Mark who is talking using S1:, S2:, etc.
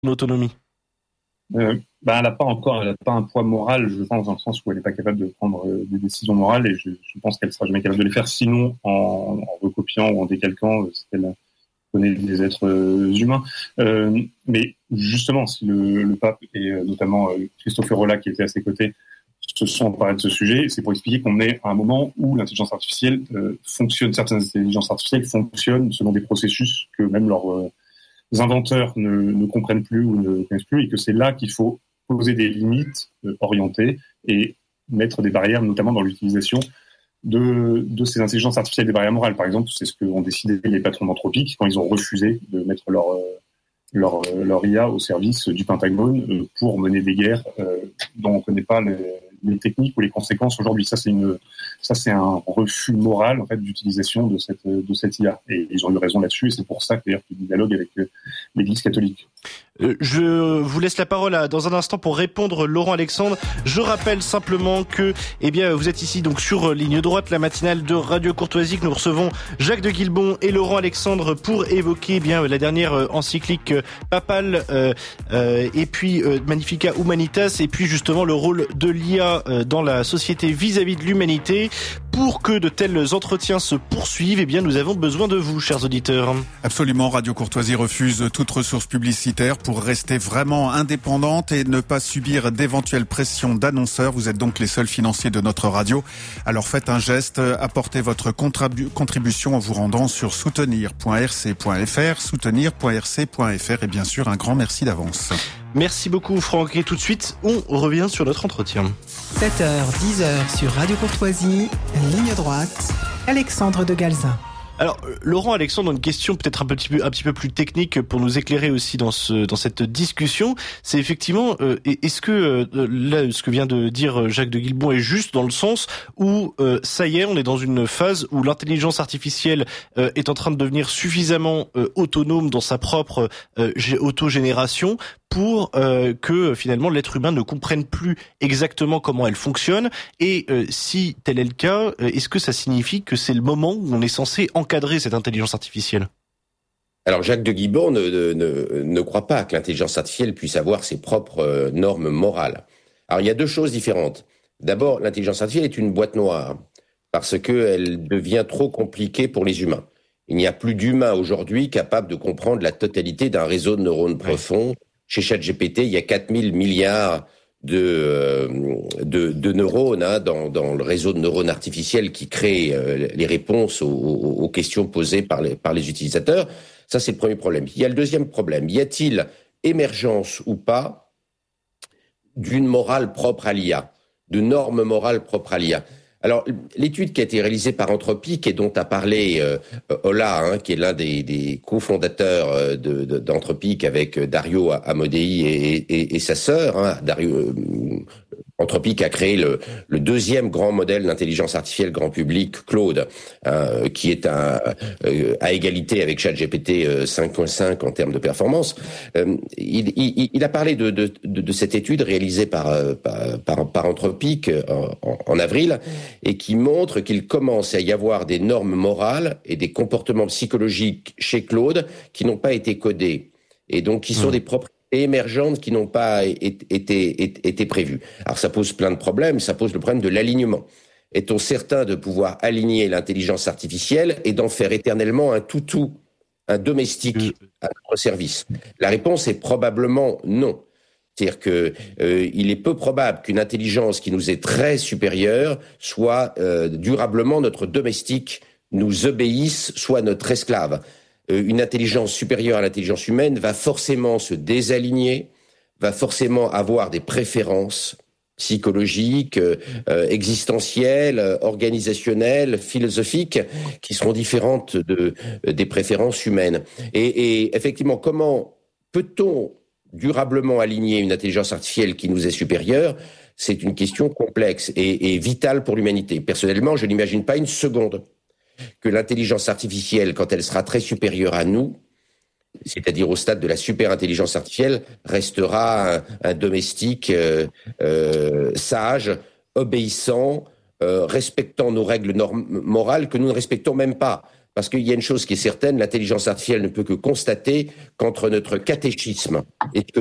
S1: autonomie?
S2: Elle n'a pas un poids moral, je pense, dans le sens où elle n'est pas capable de prendre des décisions morales, et je pense qu'elle sera jamais capable de les faire, sinon en recopiant ou en décalquant ce qu'elle connaît des êtres humains. Mais justement, si le pape et notamment Christopher Rolla, qui était à ses côtés, se sont emparés de ce sujet, c'est pour expliquer qu'on est à un moment où l'intelligence artificielle fonctionne, certaines intelligences artificielles fonctionnent selon des processus que même leurs inventeurs ne comprennent plus ou ne connaissent plus, et que c'est là qu'il faut poser des limites orientées et mettre des barrières, notamment dans l'utilisation de ces intelligences artificielles, des barrières morales. Par exemple, c'est ce qu'ont décidé les patrons d'Anthropic quand ils ont refusé de mettre leur IA au service du Pentagone pour mener des guerres dont on ne connaît pas les techniques ou les conséquences aujourd'hui. Ça, c'est un refus moral en fait d'utilisation de cette IA. Et ils ont eu raison là-dessus, et c'est pour ça d'ailleurs qu'ils dialoguent avec l'Église catholique.
S1: Je vous laisse la parole dans un instant pour répondre, Laurent Alexandre. Je rappelle simplement que, vous êtes ici donc sur Ligne Droite, la matinale de Radio Courtoisie, que nous recevons Jacques de Guilbon et Laurent Alexandre pour évoquer la dernière encyclique papale et puis Magnificat Humanitas, et puis justement le rôle de l'IA dans la société vis-à-vis de l'humanité. Pour que de tels entretiens se poursuivent, nous avons besoin de vous, chers auditeurs.
S3: Absolument, Radio Courtoisie refuse toute ressource publicitaire pour rester vraiment indépendante et ne pas subir d'éventuelles pressions d'annonceurs. Vous êtes donc les seuls financiers de notre radio. Alors faites un geste, apportez votre contribution en vous rendant sur soutenir.rc.fr, soutenir.rc.fr, et bien sûr un grand merci d'avance.
S1: Merci beaucoup Franck, et tout de suite on revient sur notre entretien.
S4: 7h, 10h sur Radio Courtoisie, Ligne Droite, Alexandre de Galzin.
S1: Alors, Laurent Alexandre, une question peut-être un petit peu plus technique pour nous éclairer aussi dans cette discussion. C'est effectivement, est-ce que là, ce que vient de dire Jacques de Guilbon est juste dans le sens où ça y est, on est dans une phase où l'intelligence artificielle est en train de devenir suffisamment autonome dans sa propre autogénération pour que finalement l'être humain ne comprenne plus exactement comment elle fonctionne, et si tel est le cas, est-ce que ça signifie que c'est le moment où on est censé encadrer cette intelligence artificielle?
S5: Alors Jacques de Guilbon ne croit pas que l'intelligence artificielle puisse avoir ses propres normes morales. Alors il y a deux choses différentes. D'abord, l'intelligence artificielle est une boîte noire parce qu'elle devient trop compliquée pour les humains. Il n'y a plus d'humains aujourd'hui capables de comprendre la totalité d'un réseau de neurones profonds. Chez ChatGPT, il y a 4000 milliards de neurones dans le réseau de neurones artificiels qui crée les réponses aux questions posées par les utilisateurs. Ça, c'est le premier problème. Il y a le deuxième problème. Y a-t-il émergence ou pas d'une morale propre à l'IA, de normes morales propres à l'IA? Alors, l'étude qui a été réalisée par Anthropic et dont a parlé Ola, qui est l'un des cofondateurs d'Anthropic avec Dario Amodei et sa sœur, Anthropic a créé le deuxième grand modèle d'intelligence artificielle grand public, Claude, qui est à égalité avec ChatGPT 5.5 en termes de performance. Il a parlé de cette étude réalisée par Anthropic en avril, et qui montre qu'il commence à y avoir des normes morales et des comportements psychologiques chez Claude qui n'ont pas été codés, et donc qui sont des propriétés émergentes qui n'ont pas été prévues. Alors ça pose plein de problèmes, ça pose le problème de l'alignement. Est-on certain de pouvoir aligner l'intelligence artificielle et d'en faire éternellement un toutou, un domestique à notre service? La réponse est probablement non. C'est-à-dire que il est peu probable qu'une intelligence qui nous est très supérieure soit durablement notre domestique, nous obéisse, soit notre esclave. Une intelligence supérieure à l'intelligence humaine va forcément se désaligner, va forcément avoir des préférences psychologiques, existentielles, organisationnelles, philosophiques, qui seront différentes des préférences humaines. Et effectivement, comment peut-on durablement aligner une intelligence artificielle qui nous est supérieure? C'est une question complexe et vitale pour l'humanité. Personnellement, je n'imagine pas une seconde que l'intelligence artificielle, quand elle sera très supérieure à nous, c'est-à-dire au stade de la super-intelligence artificielle, restera un domestique sage, obéissant, respectant nos règles morales que nous ne respectons même pas. Parce qu'il y a une chose qui est certaine, l'intelligence artificielle ne peut que constater qu'entre notre catéchisme et